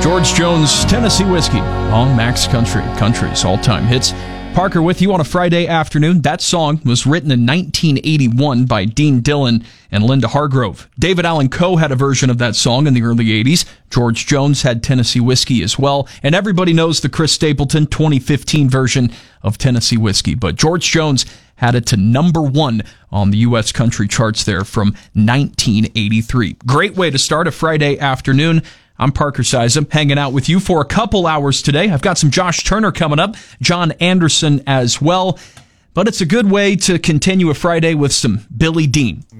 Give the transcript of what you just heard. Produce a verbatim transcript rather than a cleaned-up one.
George Jones, Tennessee Whiskey on Max Country, country's all-time hits. Parker with you on a Friday afternoon. That song was written in nineteen eighty-one by Dean Dillon and Linda Hargrove. David Allan Coe had a version of that song in the early eighties. George Jones had Tennessee Whiskey as well. And everybody knows the Chris Stapleton twenty fifteen version of Tennessee Whiskey. But George Jones had it to number one on the U S country charts there from nineteen eighty-three. Great way to start a Friday afternoon. I'm Parker Sizem, hanging out with you for a couple hours today. I've got some Josh Turner coming up, John Anderson as well. But it's a good way to continue a Friday with some Billy Dean.